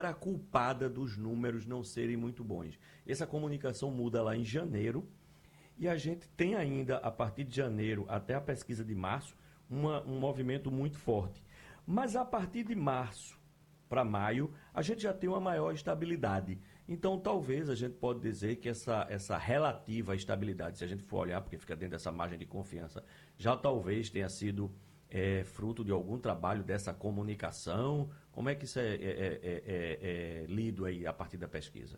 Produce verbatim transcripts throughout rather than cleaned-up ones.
a culpada dos números não serem muito bons. Essa comunicação muda lá em janeiro e a gente tem ainda, a partir de janeiro até a pesquisa de março, uma, um movimento muito forte. Mas a partir de março para maio, a gente já tem uma maior estabilidade. Então, talvez a gente pode dizer que essa, essa relativa estabilidade, se a gente for olhar, porque fica dentro dessa margem de confiança, já talvez tenha sido é, fruto de algum trabalho dessa comunicação. Como é que isso é, é, é, é, é lido aí a partir da pesquisa?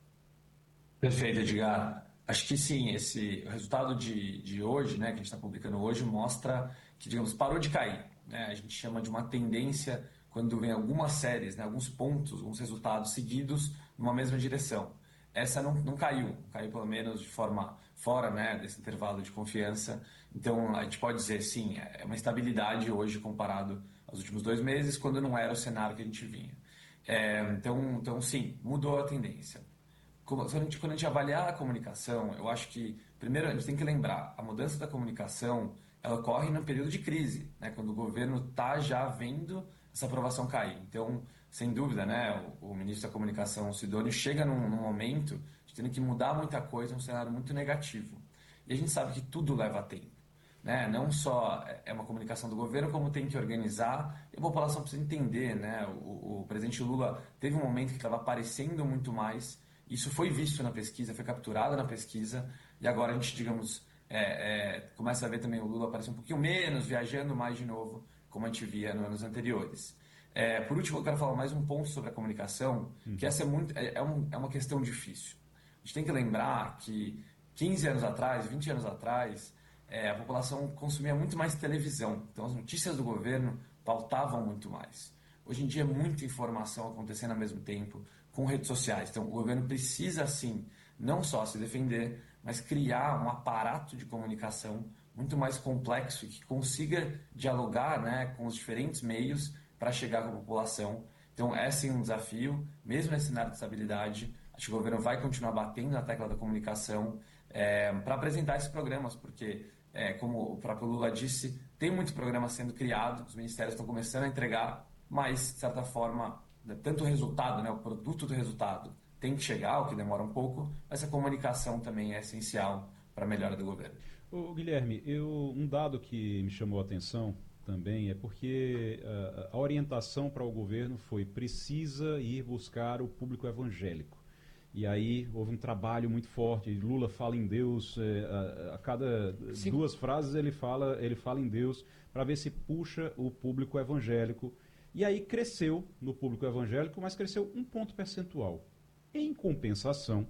Perfeito, Edgar. Acho que sim, esse o resultado de, de hoje, né, que a gente está publicando hoje, mostra que, digamos, parou de cair. Né? A gente chama de uma tendência quando vem algumas séries, né, alguns pontos, alguns resultados seguidos numa mesma direção. Essa não, não caiu, caiu pelo menos de forma fora, né, desse intervalo de confiança. Então, a gente pode dizer, sim, é uma estabilidade hoje comparado aos últimos dois meses, quando não era o cenário que a gente vinha. É, então, então, sim, mudou a tendência. Como- Quando a gente, quando a gente avaliar a comunicação, eu acho que, primeiro, a gente tem que lembrar, a mudança da comunicação, ela ocorre no período de crise, né? Quando o governo está já vendo essa aprovação cair. Então, sem dúvida, né, o, o ministro da Comunicação, o Sidônio, chega num, num momento de tendo que mudar muita coisa, um cenário muito negativo. E a gente sabe que tudo leva tempo. Né? Não só é uma comunicação do governo, como tem que organizar, e a população precisa entender. Né? O, o presidente Lula teve um momento que estava aparecendo muito mais, isso foi visto na pesquisa, foi capturado na pesquisa, e agora a gente, digamos, é, é, começa a ver também o Lula aparecer um pouquinho menos, viajando mais de novo, como a gente via nos anos anteriores. É, por último, eu quero falar mais um ponto sobre a comunicação, que Uhum. essa é, muito, é, é, um, é uma questão difícil. A gente tem que lembrar que quinze anos atrás, vinte anos atrás, é, a população consumia muito mais televisão. Então, as notícias do governo pautavam muito mais. Hoje em dia, é muita informação acontecendo ao mesmo tempo com redes sociais. Então, o governo precisa, sim, não só se defender, mas criar um aparato de comunicação muito mais complexo e que consiga dialogar, né, com os diferentes meios para chegar com a população. Então, é sim um desafio, mesmo nesse cenário de estabilidade. Acho que o governo vai continuar batendo na tecla da comunicação é, para apresentar esses programas, porque é, como o próprio Lula disse, tem muito programa sendo criado, os ministérios estão começando a entregar, mas, de certa forma, tanto o resultado, né, o produto do resultado tem que chegar, o que demora um pouco, mas a comunicação também é essencial para a melhora do governo. Ô, Guilherme, eu, um dado que me chamou a atenção também é porque uh, a orientação para o governo foi precisa ir buscar o público evangélico. E aí houve um trabalho muito forte. Lula fala em Deus, eh, a, a cada Sim. duas frases ele fala, ele fala em Deus para ver se puxa o público evangélico. E aí cresceu no público evangélico, mas cresceu um ponto percentual. Em compensação,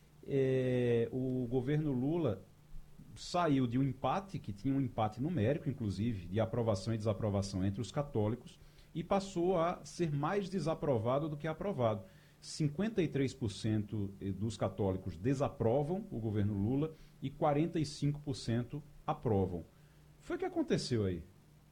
eh, o governo Lula saiu de um empate, que tinha um empate numérico, inclusive, de aprovação e desaprovação entre os católicos, e passou a ser mais desaprovado do que aprovado. cinquenta e três por cento dos católicos desaprovam o governo Lula e quarenta e cinco por cento aprovam. Foi o que aconteceu aí?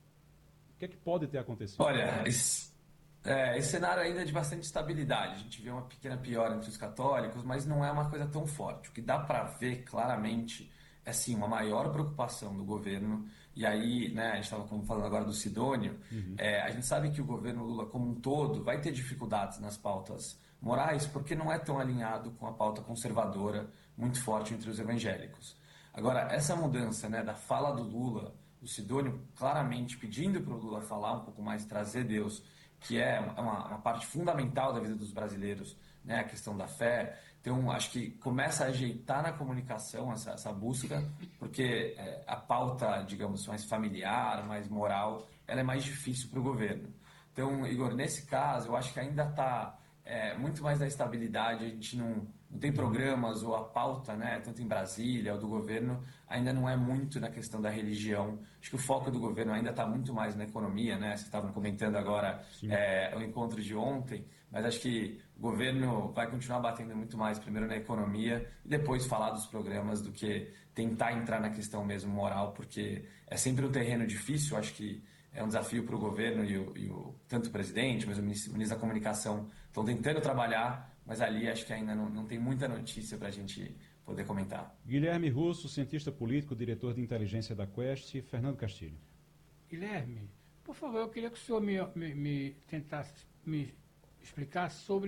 O que é que pode ter acontecido? Olha, esse, é, esse cenário ainda é de bastante estabilidade. A gente vê uma pequena piora entre os católicos, mas não é uma coisa tão forte. O que dá para ver claramente é sim uma maior preocupação do governo. E aí, né, a gente estava falando agora do Sidônio, Uhum. é, a gente sabe que o governo Lula como um todo vai ter dificuldades nas pautas morais, porque não é tão alinhado com a pauta conservadora muito forte entre os evangélicos. Agora, essa mudança, né, da fala do Lula, do Sidônio claramente pedindo para o Lula falar um pouco mais, trazer Deus, que é uma, uma parte fundamental da vida dos brasileiros, né, a questão da fé. Então, acho que começa a ajeitar na comunicação essa, essa busca, porque é, a pauta, digamos, mais familiar, mais moral, ela é mais difícil para o governo. Então, Igor, nesse caso, eu acho que ainda está é, muito mais da estabilidade, a gente não, não tem Uhum. programas ou a pauta, né, tanto em Brasília ou do governo, ainda não é muito na questão da religião. Acho que o foco do governo ainda está muito mais na economia, né? Vocês estavam comentando agora Sim. é, o encontro de ontem, mas acho que o governo vai continuar batendo muito mais, primeiro na economia e depois falar dos programas do que tentar entrar na questão mesmo moral, porque é sempre um terreno difícil, acho que é um desafio para o governo e, o, e o, tanto o presidente, mas o ministro, o ministro da Comunicação estão tentando trabalhar, mas ali acho que ainda não, não tem muita notícia para a gente poder comentar. Guilherme Russo, cientista político, diretor de inteligência da Quest, Fernando Castilho. Guilherme, por favor, eu queria que o senhor me, me, me tentasse me explicar sobre